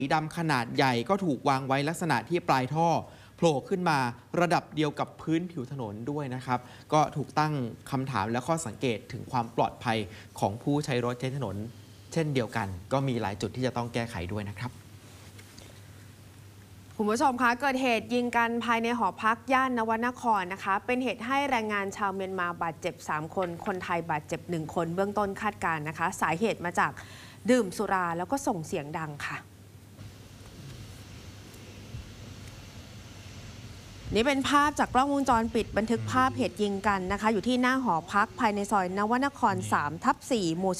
สีดำขนาดใหญ่ก็ถูกวางไว้ลักษณะที่ปลายท่อโผล่ขึ้นมาระดับเดียวกับพื้นผิวถนนด้วยนะครับก็ถูกตั้งคำถามและข้อสังเกตถึงความปลอดภัยของผู้ใช้รถใช้ถนนเช่นเดียวกันก็มีหลายจุดที่จะต้องแก้ไขด้วยนะครับคุณผู้ชมคะเกิดเหตุยิงกันภายในหอพักย่านนวนครนะคะเป็นเหตุให้แรงงานชาวเมียนมาบาดเจ็บ3คนคนไทยบาดเจ็บ1คนเบื้องต้นคาดการณ์นะคะสาเหตุมาจากดื่มสุราแล้วก็ส่งเสียงดังค่ะนี่เป็นภาพจากกล้องวงจรปิดบันทึกภาพเหตุยิงกันนะคะอยู่ที่หน้าหอพักภายในซอยนวนคร 3/4 หมู่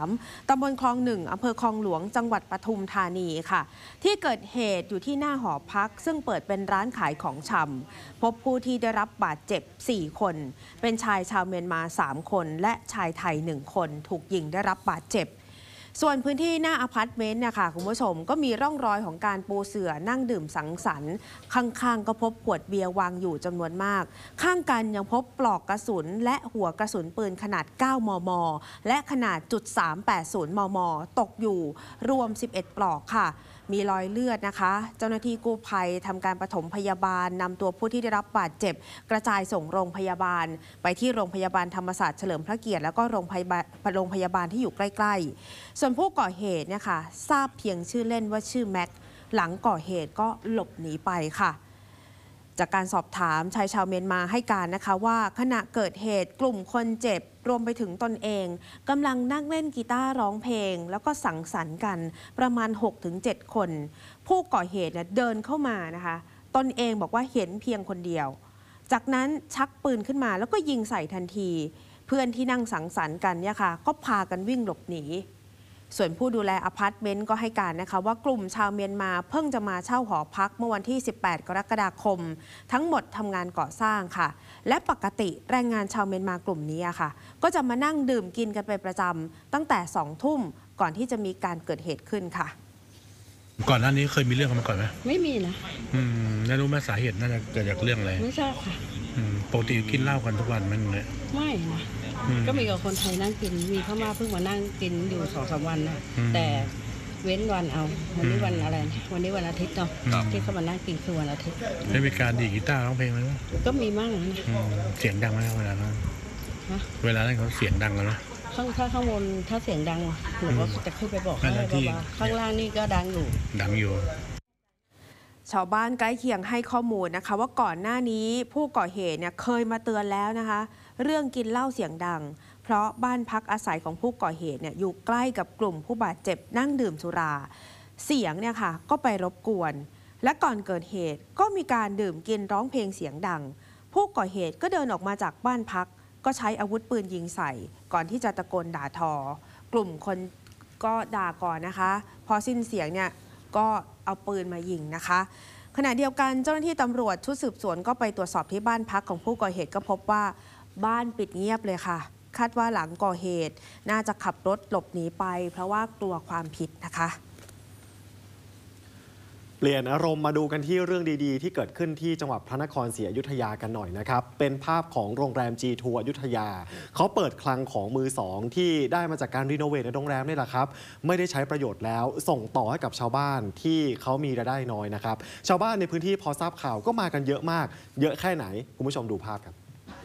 13 ตำบลคลอง 1 อำเภอคลองหลวงจังหวัดปทุมธานีค่ะที่เกิดเหตุอยู่ที่หน้าหอพักซึ่งเปิดเป็นร้านขายของชำพบผู้ที่ได้รับบาดเจ็บ4คนเป็นชายชาวเมียนมา3คนและชายไทย1คนถูกยิงได้รับบาดเจ็บส่วนพื้นที่หน้าอพาร์ตเมนต์นะคะคุณผู้ชมก็มีร่องรอยของการปูเสื่อนั่งดื่มสังสรรค์ข้างๆก็พบขวดเบียร์วางอยู่จำนวนมากข้างกันยังพบปลอกกระสุนและหัวกระสุนปืนขนาด 9 มม. และขนาด.380 มม. ตกอยู่รวม11ปลอกค่ะมีรอยเลือดนะคะเจ้าหน้าที่กู้ภัยทำการปฐมพยาบาลนำตัวผู้ที่ได้รับบาดเจ็บกระจายส่งโรงพยาบาลไปที่โรงพยาบาลธรรมศาสตร์เฉลิมพระเกียรติแล้วก็โรงพยาบาลที่อยู่ใกล้ๆส่วนผู้ก่อเหตุเนี่ยค่ะทราบเพียงชื่อเล่นว่าชื่อแม็กหลังก่อเหตุก็หลบหนีไปค่ะจากการสอบถามชายชาวเมียนมาให้การนะคะว่าขณะเกิดเหตุกลุ่มคนเจ็บรวมไปถึงตนเองกำลังนั่งเล่นกีตาร์ร้องเพลงแล้วก็สังสรรค์กันประมาณ 6-7 คนผู้ก่อเหตุเดินเข้ามานะคะตนเองบอกว่าเห็นเพียงคนเดียวจากนั้นชักปืนขึ้นมาแล้วก็ยิงใส่ทันทีเพื่อนที่นั่งสังสรรค์กันเนี่ยค่ะก็พากันวิ่งหลบหนีส่วนผู้ดูแลอพาร์ตเมนต์ก็ให้การนะคะว่ากลุ่มชาวเมียนมาเพิ่งจะมาเช่าหอพักเมื่อวันที่ 18 กรกฎาคมทั้งหมดทำงานก่อสร้างค่ะและปกติแรงงานชาวเมียนมากลุ่มนี้ค่ะก็จะมานั่งดื่มกินกันเป็นประจำตั้งแต่ 20:00 นก่อนที่จะมีการเกิดเหตุขึ้นค่ะก่อนหน้านี้เคยมีเรื่องกันมาก่อนไหมไม่มีนะแล้วรู้ไหมสาเหตุน่าจะเกิดจากเรื่องอะไรไม่ทราบค่ะปกติกินเหล้ากันทุกวันมั้ยเนี่ยไม่นะก็มีกับคนไทยนั่งกินมีเข้ามาเพิ่งมานั่งกินอยู่2-3 วันนะแต่เว้นวันเอาวันนี้วันอะไรวันนี้วันอาทิตย์เนาะที่เขามานั่งกินคือวันอาทิตย์ได้มีการดีดกีตาร์ร้องเพลงไหมก็มีมั่งนะเสียงดังไหมเวลานั้นเวลานั้นเขาเสียงดังแล้วนะถ้าข้างบนถ้าเสียงดังหนูก็จะขึ้นไปบอกให้เบาๆข้างล่างนี่ก็ดังอยู่ชาวบ้านใกล้เคียงให้ข้อมูลนะคะว่าก่อนหน้านี้ผู้ก่อเหตุเนี่ยเคยมาเตือนแล้วนะคะเรื่องกินเหล้าเสียงดังเพราะบ้านพักอาศัยของผู้ก่อเหตุเนี่ยอยู่ใกล้กับกลุ่มผู้บาดเจ็บนั่งดื่มสุราเสียงเนี่ยค่ะก็ไปรบกวนและก่อนเกิดเหตุก็มีการดื่มกินร้องเพลงเสียงดังผู้ก่อเหตุก็เดินออกมาจากบ้านพักก็ใช้อาวุธปืนยิงใส่ก่อนที่จะตะโกนด่าทอกลุ่มคนก็ด่าก่อนนะคะพอสิ้นเสียงเนี่ยก็เอาปืนมายิงนะคะขณะเดียวกันเจ้าหน้าที่ตำรวจชุดสืบสวนก็ไปตรวจสอบที่บ้านพักของผู้ก่อเหตุก็พบว่าบ้านปิดเงียบเลยค่ะคาดว่าหลังก่อเหตุน่าจะขับรถหลบหนีไปเพราะว่ากลัวความผิดนะคะเปลี่ยนอารมณ์มาดูกันที่เรื่องดีๆที่เกิดขึ้นที่จังหวัดพระนครศรีอยุธยากันหน่อยนะครับเป็นภาพของโรงแรม G2 อยุธยาเขาเปิดคลังของมือสองที่ได้มาจากการรีโนเวทในโรงแรมนี่แหละครับไม่ได้ใช้ประโยชน์แล้วส่งต่อให้กับชาวบ้านที่เขามีรายได้น้อยนะครับชาวบ้านในพื้นที่พอทราบข่าวก็มากันเยอะมากเยอะแค่ไหนคุณผู้ชมดูภาพครับ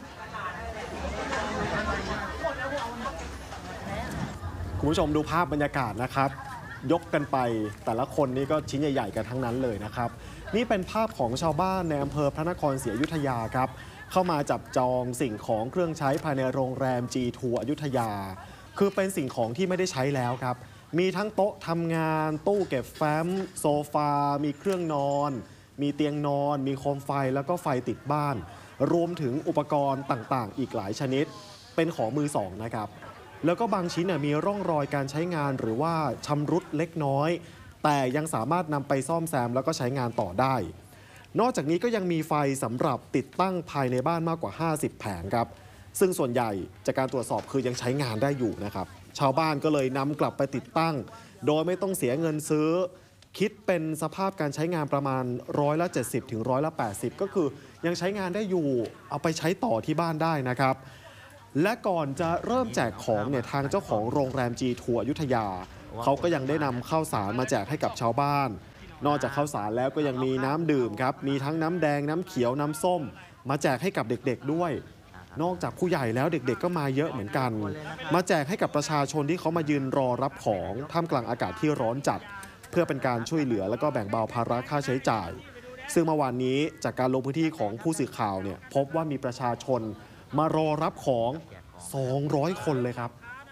คุณผู้ชมดูภาพบรรยากาศนะครับยกกันไปแต่ละคนนี่ก็ชิ้นใหญ่ๆกันทั้งนั้นเลยนะครับนี่เป็นภาพของชาวบ้านในอำเภอพระนครศรีอยุธยาครับเข้ามาจับจองสิ่งของเครื่องใช้ภายในโรงแรม G2 อยุธยาคือเป็นสิ่งของที่ไม่ได้ใช้แล้วครับมีทั้งโต๊ะทำงานตู้เก็บแฟ้มโซฟามีเครื่องนอนมีเตียงนอนมีโคมไฟแล้วก็ไฟติดบ้านรวมถึงอุปกรณ์ต่างๆอีกหลายชนิดเป็นของมือสองนะครับแล้วก็บางชิ้นมีร่องรอยการใช้งานหรือว่าชำรุดเล็กน้อยแต่ยังสามารถนำไปซ่อมแซมแล้วก็ใช้งานต่อได้นอกจากนี้ก็ยังมีไฟสำหรับติดตั้งภายในบ้านมากกว่า50แผงครับซึ่งส่วนใหญ่จากการตรวจสอบคือยังใช้งานได้อยู่นะครับชาวบ้านก็เลยนำกลับไปติดตั้งโดยไม่ต้องเสียเงินซื้อคิดเป็นสภาพการใช้งานประมาณ70%ถึง80%ก็คือยังใช้งานได้อยู่เอาไปใช้ต่อที่บ้านได้นะครับและก่อนจะเริ่มแจกของเนี่ยทางเจ้าของโรงแรม G2 อยุธยาเขาก็ยังได้นำข้าวสารมาแจกให้กับชาวบ้านนอกจากข้าวสารแล้วก็ยังมีน้ำดื่มครับมีทั้งน้ำแดงน้ำเขียวน้ำส้มมาแจกให้กับเด็กๆด้วยนอกจากผู้ใหญ่แล้วเด็กๆก็มาเยอะเหมือนกันมาแจกให้กับประชาชนที่เขามายืนรอรับของท่ามกลางอากาศที่ร้อนจัดเพื่อเป็นการช่วยเหลือและก็แบ่งเบาภาระค่าใช้จ่ายซึ่งเมื่อวานนี้จากการลงพื้นที่ของผู้สื่อข่าวเนี่ยพบว่ามีประชาชนมารอรับของ200 คนเลยครับ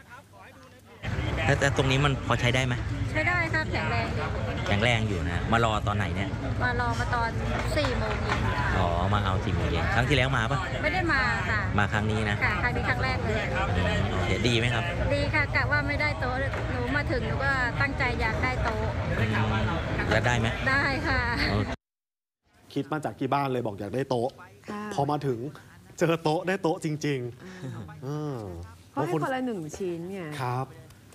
แต่ตรงนี้มันพอใช้ได้ไหมใช้ได้ครับแข็งแรงดีแข็งแรงอยู่นะมารอตอนไหนเนี่ยมารอมาตอน4 โมงเย็นอ๋อมาเอา4 โมงเย็นครั้งที่แล้วมาปะไม่ได้มาค่ะมาครั้งนี้นะค่ะครั้งนี้ครั้งแรกเลยโอเคดีไหมครับดีค่ะกะว่าไม่ได้โต๊ะหนูมาถึงหนูก็ตั้งใจอยากได้โต๊ะแล้วได้ไหมได้ค่ะคิดมาจากที่บ้านเลยบอกอยากได้โต๊ะค่ะพอมาถึงเจอโต๊ะได้โต๊ะจริงๆเพราะให้คนละ1 ชิ้นไงครับ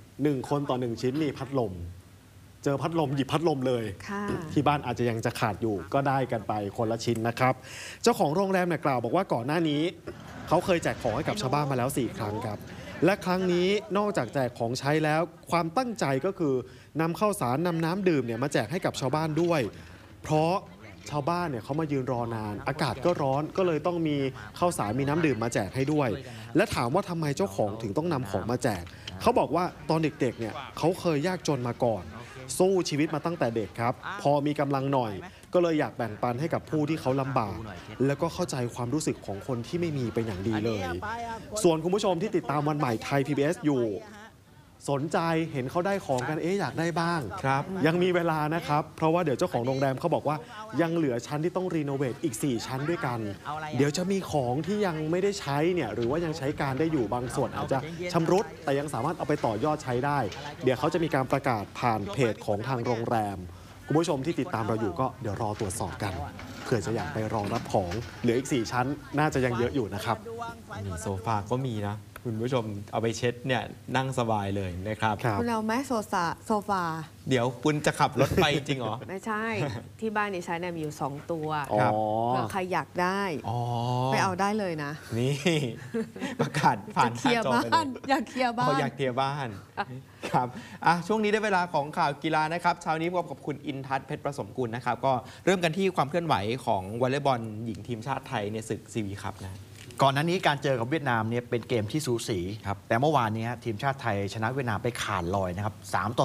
1 คนต่อ 1 ชิ้นนี่พัดลม เจอพัดลมหยิบพัดลมเลยค่ะที่บ้านอาจจะยังจะขาดอยู่ก็ได้กันไปคนละชิ้นนะครับ เจ้าของโรงแรมเนี่ยกล่าวบอกว่าก่อนหน้านี้เขาเคยแจกของให้กับชาวบ้านมาแล้ว4 ครั้งครับและครั้งนี้นอกจากแจกของใช้แล้วความตั้งใจก็คือนำข้าวสารนำน้ำดื่มเนี่ยมาแจกให้กับชาวบ้านด้วย เพราะชาวบ้านเนี่ยเขามายืนรอนานอากาศก็ร้อนก็เลยต้องมีข้าวสารมีน้ำดื่มมาแจกให้ด้วย และถามว่าทำไมเจ้าของถึงต้องนำของมาแจกเขาบอกว่าตอนเด็กๆเนี่ยเขาเคยยากจนมาก่อนสู้ชีวิตมาตั้งแต่เด็กครับพอมีกำลังหน่อยก็เลยอยากแบ่งปันให้กับผู้ที่เขาลำบากแล้วก็เข้าใจความรู้สึกของคนที่ไม่มีเป็นอย่างดีเลย ส่วนคุณผู้ชมที่ติดตามวันใหม่ไทย PBS อยู่สนใจเห็นเขาได้ของกันอยากได้บ้างครับยังมีเวลานะครับเพราะว่าเดี๋ยวเจ้าของโรงแรมเขาบอกว่ายังเหลือชั้นที่ต้องรีโนเวทอีก4 ชั้นด้วยกันเดี๋ยวจะมีของที่ยังไม่ได้ใช้เนี่ยหรือว่ายังใช้การได้อยู่บางส่วนอาจจะชำรุดแต่ยังสามารถเอาไปต่อยอดใช้ได้เดี๋ยวเขาจะมีการประกาศผ่านเพจของทางโรงแรมคุณผู้ชมที่ติดตามเราอยู่ก็เดี๋ยวรอตรวจสอบกันเผื่อจะอยากไปรอรับของเหลืออีก4 ชั้นน่าจะยังเยอะอยู่นะครับนี่โซฟาก็มีนะคุณผู้ชมเอาไปเช็ดเนี่ยนั่งสบายเลยนะครับคุณเอาไหมโซฟาเดี๋ยวคุณจะขับรถไปจริงเหรอไม่ใช่ ที่บ้านนี่ใช้เนี่ยมีอยู่2 ตัวอ๋อเผื่อใครอยากได้อ๋อไปเอาได้เลยนะนี่ ประกาศผ่านจะเคลียร์หน้าจอบ้าไปนเลยอยากเคลียร์บ้าอ๋อน อยากเคลียร์บ้านครับช่วงนี้ได้เวลาของข่าวกีฬานะครับเช้านี้พบกับคุณอินทัศน์เพชรประสมกุลนะครับก็เริ่มกันที่ความเคลื่อนไหวของวอลเลย์บอลหญิงทีมชาติไทยในศึกซีวีคัพนะก่อนหน้านี้การเจอกับเวียดนามเนี่ยเป็นเกมที่สูสีแต่เมื่อวานนี้ทีมชาติไทยชนะเวียดนามไปขาดลอยนะครับ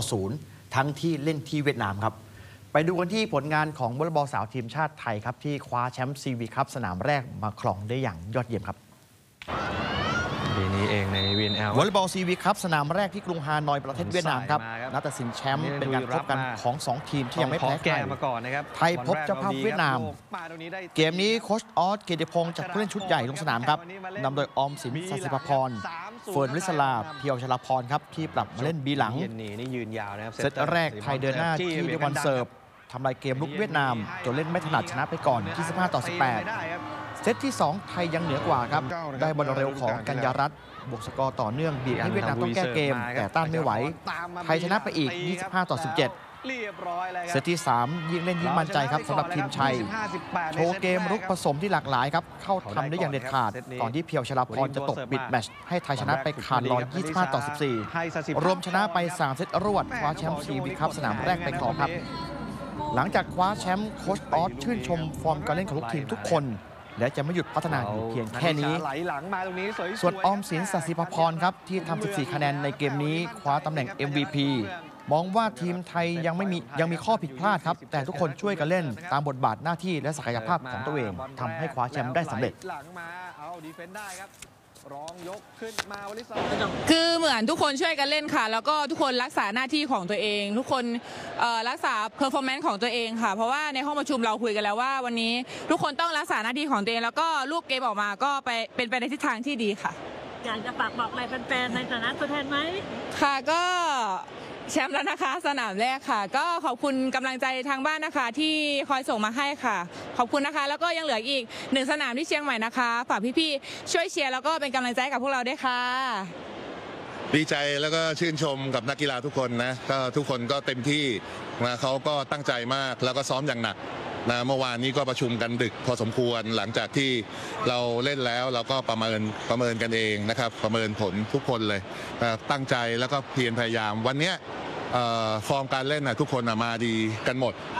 3-0ทั้งที่เล่นที่เวียดนามครับไปดูกันที่ผลงานของวอลเลย์บอลสาวทีมชาติไทยครับที่คว้าแชมป์ซีวีคัพสนามแรกมาครองได้อย่างยอดเยี่ยมครับปีนี้เองใน VNL วอลเลย์บอลซีวีคัพสนามแรกที่กรุงฮานอยประเทศเวียดนามครับนัดตัดสินแชมป์เป็นการพบกันของ2 ทีมที่ยังไม่แพ้ใครมาก่อนนะครับไทยพบเจ้าภาพเวียดนามเกมนี้โค้ชออสเกียรติพงศ์จัดผู้เล่นชุดใหญ่ลงสนามครับนำโดยออมสินสัสิภพรเฟิร์นลิศลาเพียวชลพรครับที่ปรับมาเล่นบีหลังนี่ยืนยาวนะครับเซตแรกไทยเดินหน้าที่เดวันเซิร์ฟทำลายเกมลุกเวียดนามจนเล่นไม่ถนัดชนะไปก่อน25-18 เซตที่ 2 ไทยยังเหนือกว่าครับได้บอลเร็วของกัญญารัตน์บวกสกอร์ต่อเนื่องบีบให้เวียดนามต้องแก้เกมแต่ต้านไม่ไหวไทยชนะไปอีก25-17 เซตที่ 3 ยิ่งเล่นยิ่งมั่นใจครับสำหรับทีมชัยโชว์เกมรุกผสมที่หลากหลายครับเข้าทำได้อย่างเด็ดขาดก่อนที่เพียวชลพรจะตกปิดแมตช์ให้ไทยชนะไปขาดลอย25-14 รวมชนะไป3 เซตรวดคว้าแชมป์ซีวีคัพสนามแรกไปครองครับหลังจากคว้าแชมป์โค้ชออสชื่นชมฟอร์มการเล่นของลูกทีมทุกคนและจะไม่หยุดพัฒนาอยู่เพียงแค่นี้ส่วนออมสินสัสิภพรครับที่ทำ14 คะแนนในเกมนี้คว้าตำแหน่ง MVP มองว่าทีมไทยยังมีข้อผิดพลาดครับแต่ทุกคนช่วยกันเล่นตามบทบาทหน้าที่และศักยภาพของตัวเองทำให้คว้าแชมป์ได้สำเร็จคือเหมือนทุกคนช่วยกันเล่นค่ะแล้วก็ทุกคนรักษาหน้าที่ของตัวเองทุกคนรักษาเพอร์ฟอร์แมนซ์ของตัวเองค่ะเพราะว่าในห้องประชุมเราคุยกันแล้วว่าวันนี้ทุกคนต้องรักษาหน้าที่ของตัวเองแล้วก็รูปเกมออกมาก็เป็นไปในทิศทางที่ดีค่ะอยากจะฝากบอกอะไรแฟนๆในฐานะตัวแทนไหมค่ะก็แชมป์แล้วนะคะสนามแรกค่ะก็ขอบคุณกำลังใจทางบ้านนะคะที่คอยส่งมาให้ค่ะขอบคุณนะคะแล้วก็ยังเหลืออีก1 สนามที่เชียงใหม่นะคะฝากพี่ๆช่วยเชียร์แล้วก็เป็นกำลังใจกับพวกเราด้วยค่ะดีใจแล้วก็ชื่นชมกับนักกีฬาทุกคนนะก็ทุกคนก็เต็มที่นะเขาก็ตั้งใจมากแล้วก็ซ้อมอย่างหนักนะเมื่อวานนี้ก็ประชุมกันดึกพอสมควรหลังจากที่เราเล่นแล้วเราก็ประเมินกันเองนะครับประเมินผลทุกคนเลยตั้งใจแล้วก็เพียรพยายามวันนี้ฟอร์มการเล่นทุกคนมาดีกันหมด